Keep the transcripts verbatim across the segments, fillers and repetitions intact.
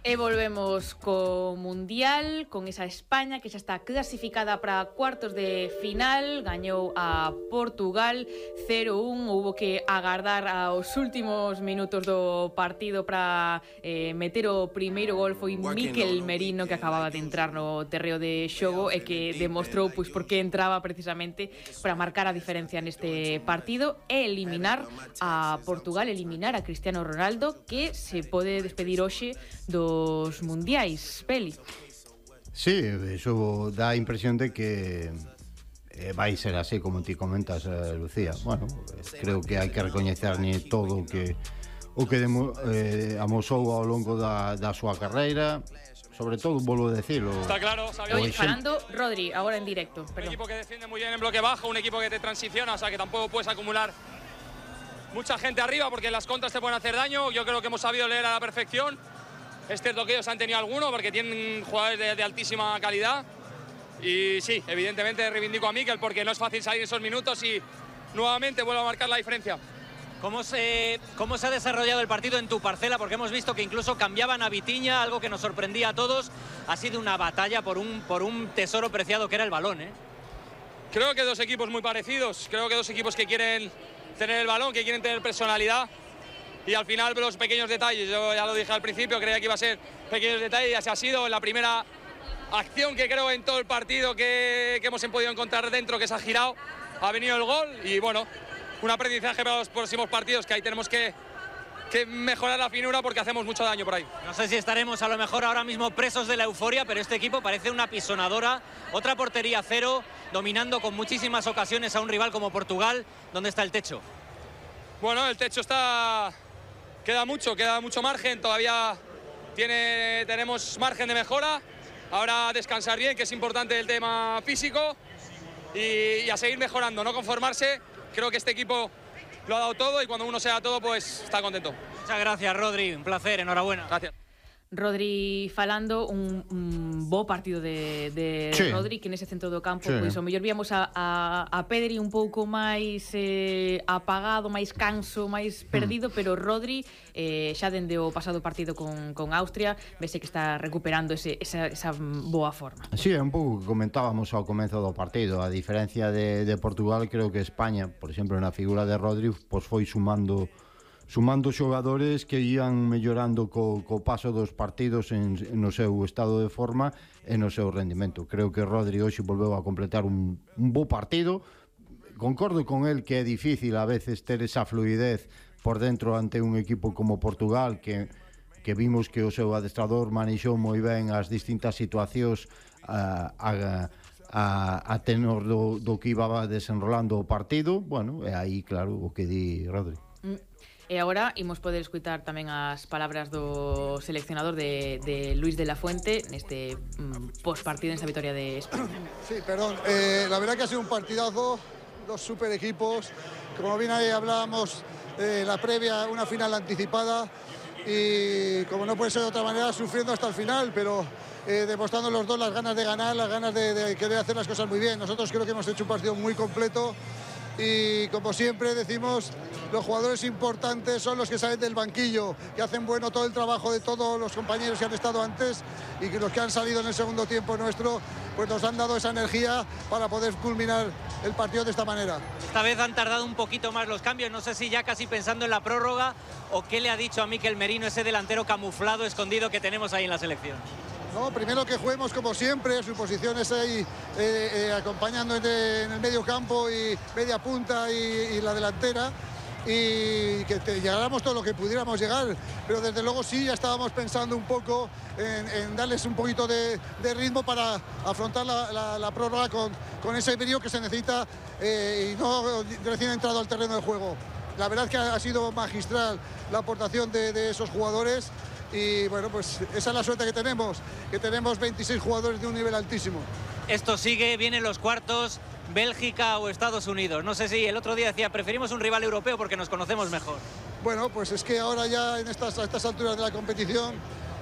E volvemos co Mundial, con esa España que xa está clasificada para cuartos de final, gañou a Portugal cero un, houbo que agardar aos últimos minutos do partido para eh, meter o primeiro gol. Foi Mikel Merino que acababa de entrar no terreo de xogo e que demostrou pois por que entraba precisamente para marcar a diferencia neste partido e eliminar a Portugal, eliminar a Cristiano Ronaldo, que se pode despedir hoxe do os mundiais, Peli. Sí, eso dá a impresión de que eh, vai ser así como ti comentas, eh, Lucía. Bueno, eh, creo que hai que recoñecerlle todo o que o que demo, eh, amosou ao longo da, da súa carreira. Sobre todo, volvo a decirlo. Está claro, Oye, falando Rodri, ahora en directo. Un equipo que defiende muy bien en bloque bajo, un equipo que te transiciona, o sea que tampoco puedes acumular mucha gente arriba porque las contras te pueden hacer daño. Yo creo que hemos sabido leer a la perfección. Es cierto que ellos han tenido alguno porque tienen jugadores de, de altísima calidad. Y sí, evidentemente reivindico a Mikel porque no es fácil salir esos minutos y nuevamente vuelvo a marcar la diferencia. ¿Cómo se, ¿Cómo se ha desarrollado el partido en tu parcela? Porque hemos visto que incluso cambiaban a Vitinha, algo que nos sorprendía a todos. Ha sido una batalla por un, por un tesoro preciado que era el balón, ¿eh? Creo que dos equipos muy parecidos. Creo que dos equipos que quieren tener el balón, que quieren tener personalidad. Y al final los pequeños detalles, yo ya lo dije al principio, creía que iba a ser pequeños detalles y así ha sido. En la primera acción que creo en todo el partido que, que hemos podido encontrar dentro, que se ha girado, ha venido el gol y bueno, un aprendizaje para los próximos partidos, que ahí tenemos que, que mejorar la finura porque hacemos mucho daño por ahí. No sé si estaremos a lo mejor ahora mismo presos de la euforia, pero este equipo parece una pisonadora, otra portería cero, dominando con muchísimas ocasiones a un rival como Portugal. ¿Dónde está el techo? Bueno, el techo está... Queda mucho, queda mucho margen, todavía tiene, tenemos margen de mejora. Ahora descansar bien, que es importante el tema físico, y, y a seguir mejorando, no conformarse. Creo que este equipo lo ha dado todo y cuando uno se da todo, pues está contento. Muchas gracias, Rodri, un placer, enhorabuena. Gracias. Rodri falando, un, un bo partido de, de sí. Rodri, que nese centro do campo, sí. pois o mellor víamos a, a, a Pedri un pouco máis eh, apagado, máis canso, máis perdido, mm. pero Rodri eh, xa dende o pasado partido con, con Austria vese que está recuperando ese, esa, esa boa forma. Sí, é un pouco que comentábamos ao comezo do partido. A diferencia de, de Portugal, creo que España, por exemplo, na figura de Rodri, pois foi sumando sumando xogadores que ian mellorando co, co paso dos partidos en, en no seu estado de forma e no seu rendimento. Creo que Rodri hoxe volveu a completar un, un bo partido. Concordo con el que é difícil a veces ter esa fluidez por dentro ante un equipo como Portugal, que, que vimos que o seu adestrador manexou moi ben as distintas situacións a, a, a, a tenor do, do que iba desenrolando o partido. Bueno, e aí, claro, o que di Rodri. Mm. E agora imos poder escutar tamén as palabras do seleccionador de, de Luis de la Fuente neste mm, postpartido, nesta victoria de España. Sí, perdón, eh, la verdad que ha sido un partidazo, dos super equipos, como bien ahí hablábamos, eh, la previa, una final anticipada y como no puede ser de otra manera, sufriendo hasta el final, pero eh, demostrando los dos las ganas de ganar, las ganas de, de querer hacer las cosas muy bien. Nosotros creo que hemos hecho un partido muy completo. Y como siempre decimos, los jugadores importantes son los que salen del banquillo, que hacen bueno todo el trabajo de todos los compañeros que han estado antes y que los que han salido en el segundo tiempo nuestro, pues nos han dado esa energía para poder culminar el partido de esta manera. Esta vez han tardado un poquito más los cambios, no sé si ya casi pensando en la prórroga o qué le ha dicho a Mikel Merino, ese delantero camuflado, escondido que tenemos ahí en la selección. No, primero que juguemos como siempre, su posición es ahí eh, eh, acompañando en, en el medio campo y media punta y, y la delantera, y que te, llegáramos todo lo que pudiéramos llegar, pero desde luego sí ya estábamos pensando un poco en, en darles un poquito de, de ritmo para afrontar la, la, la prórroga con, con ese brío que se necesita eh, y no recién entrado al terreno de juego. La verdad es que ha, ha sido magistral la aportación de, de esos jugadores. Y bueno, pues esa es la suerte que tenemos, que tenemos veintiséis jugadores de un nivel altísimo. Esto sigue, vienen los cuartos, Bélgica o Estados Unidos. No sé si el otro día decía, preferimos un rival europeo porque nos conocemos mejor. Bueno, pues es que ahora ya en estas, a estas alturas de la competición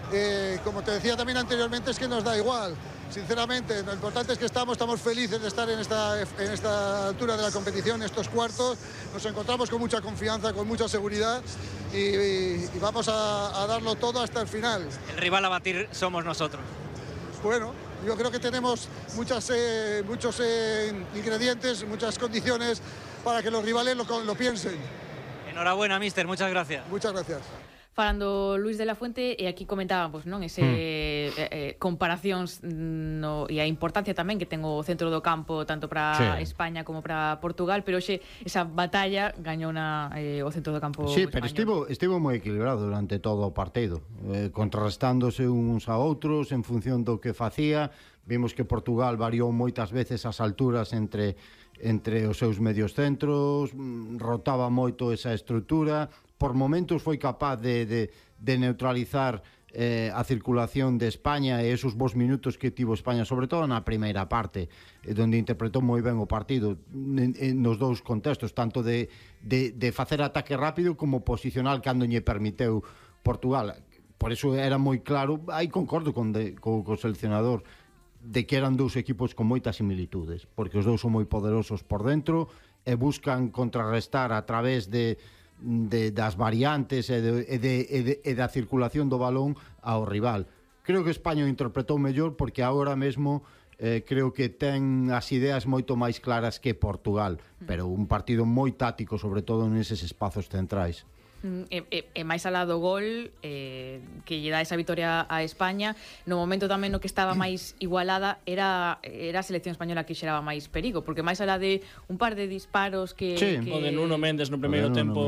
Eh, como te decía también anteriormente, es que nos da igual. Sinceramente, lo importante es que estamos, estamos felices de estar en esta, en esta altura de la competición, estos cuartos. Nos encontramos con mucha confianza, con mucha seguridad y, y, y vamos a, a darlo todo hasta el final. El rival a batir somos nosotros. Bueno, yo creo que tenemos muchas, eh, muchos eh, ingredientes, muchas condiciones para que los rivales lo, lo piensen. Enhorabuena, míster, muchas gracias. Muchas gracias. Falando Luis de la Fuente, e aquí comentábamos, non, ese mm. eh, eh, comparacións no, e a importancia tamén que ten o centro do campo tanto para sí. España como para Portugal, pero hoxe esa batalla gañou na eh, o centro do campo sí, español. pero estivo, estivo moi equilibrado durante todo o partido, eh, contrarrestándose uns a outros en función do que facía. Vimos que Portugal variou moitas veces as alturas entre entre os seus medios centros, rotaba moito esa estrutura. Por momentos foi capaz de, de, de neutralizar eh, a circulación de España e esos bons minutos que tivo España, sobre todo na primeira parte, eh, onde interpretou moi ben o partido en, en, nos dous contextos, tanto de, de, de facer ataque rápido como posicional cando lle permiteu Portugal. Por eso era moi claro, aí concordo con, de, co, co seleccionador, de que eran dous equipos con moitas similitudes, porque os dous son moi poderosos por dentro e buscan contrarrestar a través de De, das variantes e, de, e, de, e, de, e da circulación do balón ao rival. Creo que España o interpretou mellor porque agora mesmo eh, creo que ten as ideas moito máis claras que Portugal, pero un partido moi táctico, sobre todo neses espazos centrais. E, e, e máis alá do gol eh, que lle dá esa vitoria a España, no momento tamén no que estaba máis igualada era, era a selección española que xeraba máis perigo, porque máis alá de un par de disparos que... Sí, que... o de Nuno Méndez no primeiro tempo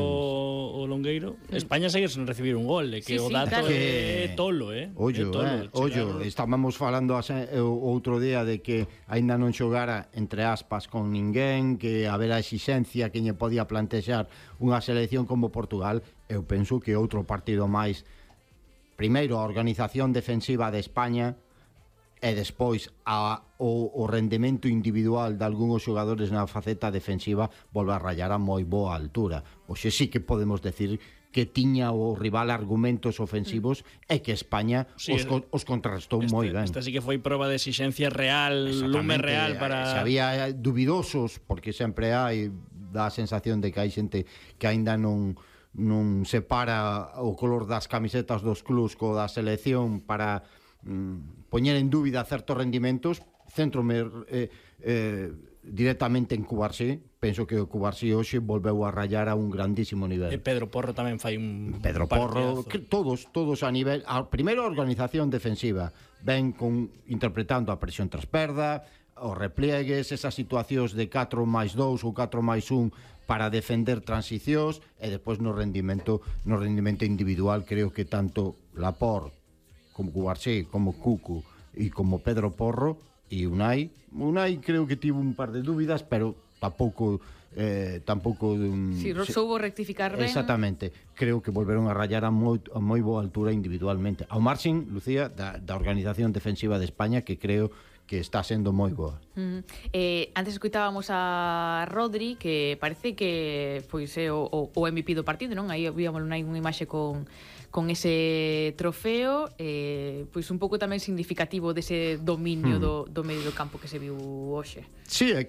o Longueiro, España segue sen recibir un gol, e que sí, o dato sí, claro. é tolo, eh? Ollo, tolo, eh, ollo, estábamos falando o outro día de que aínda non xogara entre aspas con ninguén, que habera exixencia que lle podía plantexar unha selección como Portugal. Eu penso que outro partido máis, primeiro a organización defensiva de España e despois a, o, o rendemento individual de algúns xogadores na faceta defensiva volve a rayar a moi boa altura. Oxe sí que podemos decir que tiña o rival argumentos ofensivos mm. e que España sí, os, os contrarrestou este, moi ben. Esta sí que foi proba de exixencia real, lume real para... Se había dubidosos, porque sempre hai, dá a sensación de que hai xente que aínda non non separa o color das camisetas dos clubs co da selección para mm, poñer en dúbida certos rendimentos. Centrome eh, eh, directamente en Cubarsí. Penso que o Cubarsí hoxe volveu a rayar a un grandísimo nivel. E Pedro Porro tamén fai un Pedro Porro, que todos, todos a nivel, a primeiro a organización defensiva, ben con interpretando a presión tras perda, os repliegues, esas situacións de catro máis dous ou catro máis un para defender transicións, e despois no rendimento no rendimento individual creo que tanto Laporte como Cubarsí, como Cucu e como Pedro Porro e Unai, Unai creo que tivo un par de dúbidas, pero tampouco eh, tampouco um, si sí, soubo rectificar ben. Exactamente, creo que volveron a rayar a moi, a moi boa altura individualmente, ao marxen, Lucía, da, da organización defensiva de España, que creo que está sendo moi boa. Uh -huh. eh, antes escutábamos a Rodri, que parece que foi se o, o, o M V P do partido, non? Aí víamos unha imaxe con, con ese trofeo, eh, pois un pouco tamén significativo dese dominio hmm. do, do medio do campo que se viu hoxe. Sí, é